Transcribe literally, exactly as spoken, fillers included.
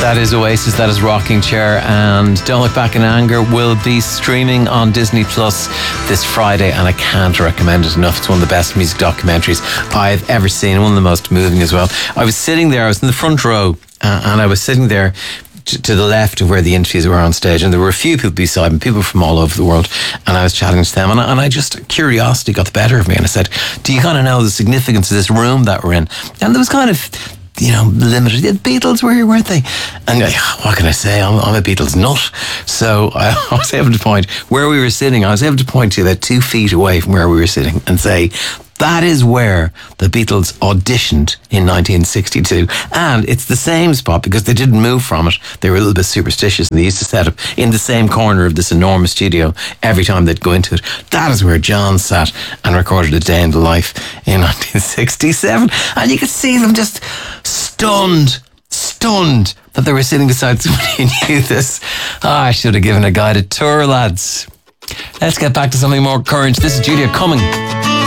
That is Oasis, that is Rocking Chair, and Don't Look Back in Anger will be streaming on Disney Plus this Friday, and I can't recommend it enough. It's one of the best music documentaries I've ever seen, one of the most moving as well. I was sitting there, I was in the front row, uh, and I was sitting there to the left of where the interviews were on stage, and there were a few people beside me, people from all over the world, and I was chatting to them, and I, and I just, curiosity got the better of me, and I said, do you kind of know the significance of this room that we're in? And there was kind of, you know, limited. The Beatles were here, weren't they? And like, what can I say? I'm, I'm a Beatles nut. So I, I was able to point where we were sitting. I was able to point to about two feet away from where we were sitting and say, that is where the Beatles auditioned in nineteen sixty-two. And it's the same spot because they didn't move from it. They were a little bit superstitious, and they used to set up in the same corner of this enormous studio every time they'd go into it. That is where John sat and recorded A Day in the Life in nineteen sixty-seven. And you could see them just stunned, stunned that they were sitting beside somebody who knew this. Oh, I should have given a guided tour, lads. Let's get back to something more current. This is Julia Cumming.